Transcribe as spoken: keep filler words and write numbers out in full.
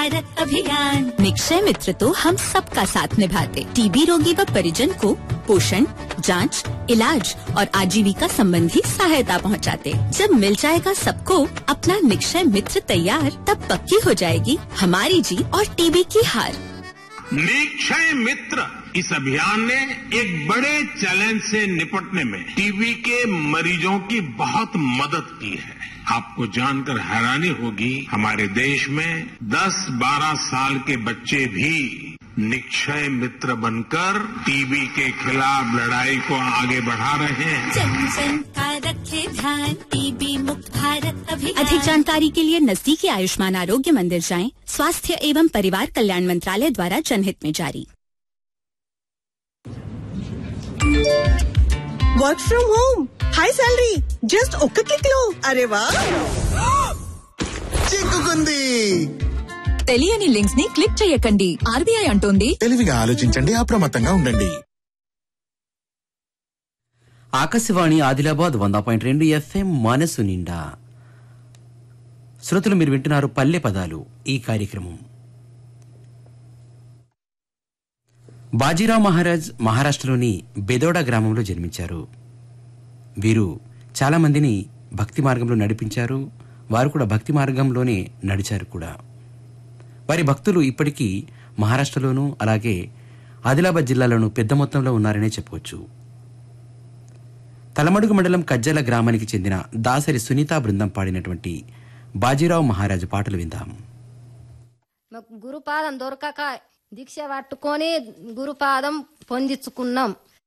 भारत अभियान। निक्षय मित्र तो हम सबका साथ निभाते, टीबी रोगी व परिजन को पोषण, जांच, इलाज और आजीविका संबंधी सहायता पहुंचाते। जब मिल जाएगा सबको अपना निक्षय मित्र तैयार, तब पक्की हो जाएगी हमारी जीत और टीबी की हार। निक्षय मित्र इस अभियान ने एक बड़े चैलेंज से निपटने में टीबी के मरीजों की बहुत मदद की है। आपको जानकर हैरानी होगी, हमारे देश में दस बारह साल के बच्चे भी निक्षय मित्र बनकर टीबी के खिलाफ लड़ाई को आगे बढ़ा रहे हैं। जन जन का रखे ध्यान, टीबी मुक्त भारत अभियान। अधिक जानकारी के लिए नजदीकी आयुष्मान आरोग्य मंदिर जाएं। स्वास्थ्य एवं परिवार कल्याण मंत्रालय द्वारा जनहित में जारी। Work from home, high salary, just ఒక్క క్లిక్ లో. అరే వా, చిక్కుకుంది. తెలియని లింక్స్ ని క్లిక్ చేయకండి. ఆర్బీఐ అంటోంది తెలివిగా ఆలోచించండి, అప్రమత్తంగా ఉండండి. ఆకాశవాణి ఆదిలాబాద్ వంద పాయింట్ రెండు ఎఫ్ఎం మనసు నిండా. శ్రోతలు మీరు వింటున్నారు పల్లె పదాలు ఈ కార్యక్రమం. బాజీరావు మహారాజ్ మహారాష్ట్రలోని బెదోడా గ్రామంలో జన్మించారు. వీరు చాలా మందిని భక్తి మార్గంలో నడిపించారు. వారు కూడా భక్తి మార్గంలోనే నడిచారు కూడా. వారి భక్తులు ఇప్పటికీ మహారాష్ట్రలోనూ అలాగే ఆదిలాబాద్ జిల్లాలోనూ పెద్ద మొత్తంలో ఉన్నారనే చెప్పవచ్చు. తలమడుగు మండలం కజ్జల గ్రామానికి చెందిన దాసరి సునీతా బృందం పాడినటువంటి బాజీరావు మహారాజు పాటలు విందాం. గురుపాదం దొరకక దీక్ష పట్టుకొని గురుపాదం పొందించుకున్నాం.